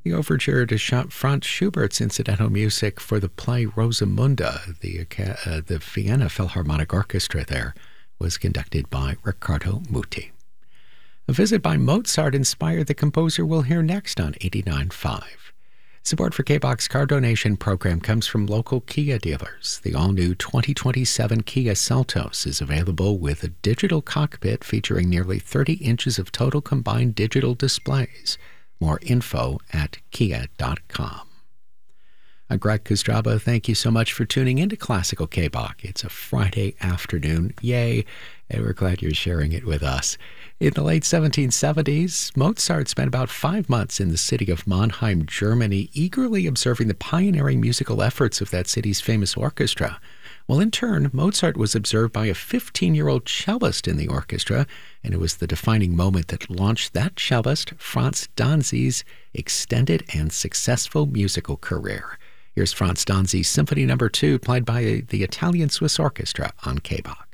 The overture to Franz Schubert's incidental music for the play Rosamunde, the Vienna Philharmonic Orchestra there, was conducted by Riccardo Muti. A visit by Mozart inspired the composer we'll hear next on 89.5. Support for K-Box car donation program comes from local Kia dealers. The all-new 2027 Kia Seltos is available with a digital cockpit featuring nearly 30 inches of total combined digital displays. More info at kia.com. I'm Greg Kostraba. Thank you so much for tuning into Classical K-Bach. It's a Friday afternoon. Yay! And we're glad you're sharing it with us. In the late 1770s, Mozart spent about 5 months in the city of Mannheim, Germany, eagerly observing the pioneering musical efforts of that city's famous orchestra. Well, in turn, Mozart was observed by a 15-year-old cellist in the orchestra, and it was the defining moment that launched that cellist, Franz Danzi's, extended and successful musical career. Here's Franz Danzi's Symphony No. 2, played by the Italian Swiss Orchestra on K-Bach.